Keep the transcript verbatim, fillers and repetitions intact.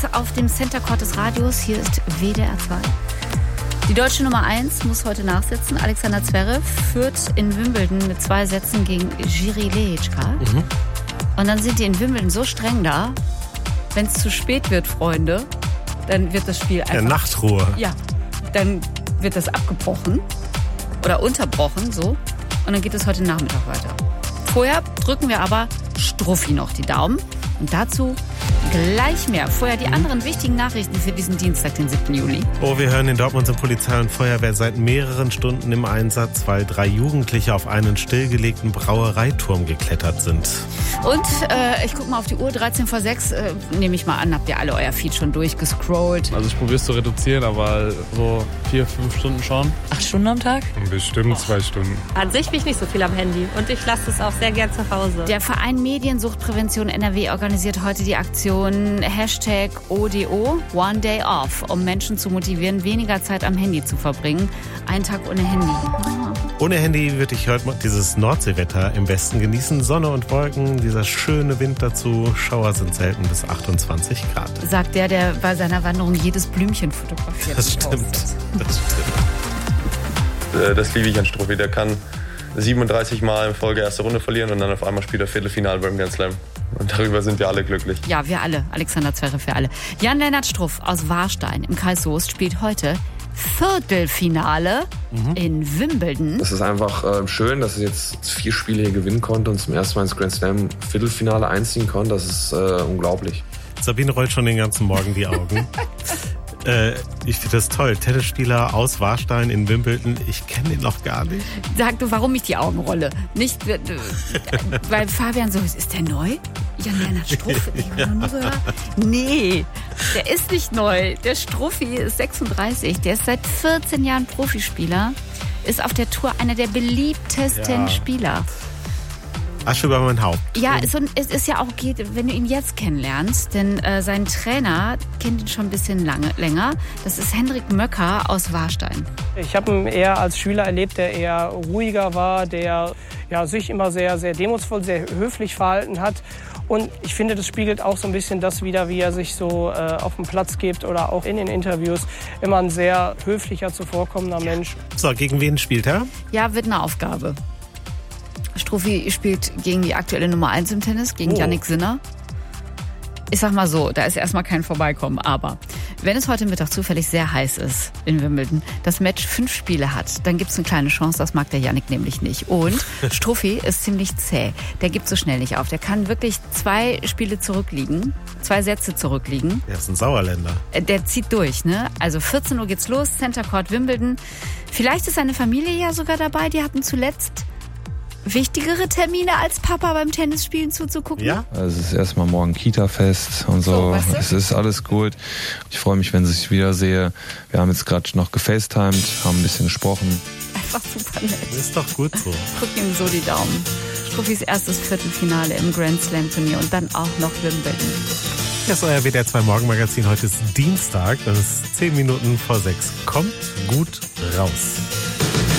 auf dem Center Court des Radios. Hier ist W D R zwei. Die deutsche Nummer eins muss heute nachsitzen. Alexander Zverev führt in Wimbledon mit zwei Sätzen gegen Jiří Lehečka. Mhm. Und dann sind die in Wimbledon so streng da, wenn es zu spät wird, Freunde, dann wird das Spiel einfach... Ja, Nachtruhe. Ja, dann wird das abgebrochen oder unterbrochen, so. Und dann geht es heute Nachmittag weiter. Vorher drücken wir aber Struffi noch die Daumen. Und dazu gleich mehr. Vorher die anderen wichtigen Nachrichten für diesen Dienstag, den siebten Juli. Oh, wir hören in Dortmund sind Polizei und Feuerwehr seit mehreren Stunden im Einsatz, weil drei Jugendliche auf einen stillgelegten Brauereiturm geklettert sind. Und äh, ich gucke mal auf die Uhr, dreizehn vor sechs, äh, nehme ich mal an, habt ihr alle euer Feed schon durchgescrollt. Also ich probiere es zu reduzieren, aber so vier, fünf Stunden schon. Acht Stunden am Tag? Bestimmt oh. zwei Stunden. An sich bin ich nicht so viel am Handy und ich lasse es auch sehr gern zu Hause. Der Verein Mediensuchtprävention N R W organisiert heute die Aktion Hashtag O D O, One Day Off, um Menschen zu motivieren, weniger Zeit am Handy zu verbringen. Ein Tag ohne Handy. Oh. Ohne Handy würde ich heute dieses Nordseewetter im Westen genießen. Sonne und Wolken, dieser schöne Wind dazu. Schauer sind selten bis achtundzwanzig Grad. Sagt der, der bei seiner Wanderung jedes Blümchen fotografiert. Das stimmt. Das stimmt. Das liebe ich an Struffi. Der kann siebenunddreißig Mal in Folge erste Runde verlieren und dann auf einmal spielt er Viertelfinale beim Grand Slam. Und darüber sind wir alle glücklich. Ja, wir alle. Alexander Zverev, wir alle. Jan-Lennart Struff aus Warstein im Kreis Soest spielt heute Viertelfinale mhm. in Wimbledon. Das ist einfach äh, schön, dass ich jetzt vier Spiele hier gewinnen konnte und zum ersten Mal ins Grand Slam Viertelfinale einziehen konnte. Das ist äh, unglaublich. Sabine rollt schon den ganzen Morgen die Augen. äh, ich finde das toll. Tennisspieler aus Warstein in Wimbledon. Ich kenne ihn noch gar nicht. Sag du, warum ich die Augen rolle? Nicht, äh, weil Fabian so ist. Ist der neu? Jan-Lennart Struff? Ich habe noch nie gehört. Nee, der ist nicht neu. Der Struffi ist sechsunddreißig. Der ist seit vierzehn Jahren Profispieler. Ist auf der Tour einer der beliebtesten ja. Spieler. Asche über mein Haupt. Ja, es ist ja auch okay, wenn du ihn jetzt kennenlernst, denn äh, sein Trainer kennt ihn schon ein bisschen lange, länger. Das ist Hendrik Möcker aus Warstein. Ich habe ihn eher als Schüler erlebt, der eher ruhiger war, der ja, sich immer sehr, sehr demutsvoll, sehr höflich verhalten hat. Und ich finde, das spiegelt auch so ein bisschen das wider, wie er sich so äh, auf dem Platz gibt oder auch in den Interviews. Immer ein sehr höflicher, zuvorkommender Mensch. So, gegen wen spielt er? Ja, wird eine Aufgabe. Struffi spielt gegen die aktuelle Nummer eins im Tennis, gegen oh. Jannik Sinner. Ich sag mal so, da ist erstmal kein Vorbeikommen. Aber wenn es heute Mittag zufällig sehr heiß ist in Wimbledon, das Match fünf Spiele hat, dann gibt es eine kleine Chance, das mag der Jannik nämlich nicht. Und Struffi ist ziemlich zäh. Der gibt so schnell nicht auf. Der kann wirklich zwei Spiele zurückliegen, zwei Sätze zurückliegen. Der ist ein Sauerländer. Der zieht durch, ne? Also vierzehn Uhr geht's los, Center Court Wimbledon. Vielleicht ist seine Familie ja sogar dabei. Die hatten zuletzt wichtigere Termine als Papa beim Tennisspielen zuzugucken? Ja. Also es ist erstmal morgen Kita-Fest und so. so weißt du? Es ist alles gut. Ich freue mich, wenn ich dich wiedersehe. Wir haben jetzt gerade noch gefacetimed, haben ein bisschen gesprochen. Einfach super nett. Das ist doch gut so. Drück ihm so die Daumen. Struffis erstes Viertelfinale im Grand Slam Turnier und dann auch noch Wimbledon. Das ist euer W D R zwei Morgenmagazin. Heute ist Dienstag, das ist zehn Minuten vor sechs. Kommt gut raus.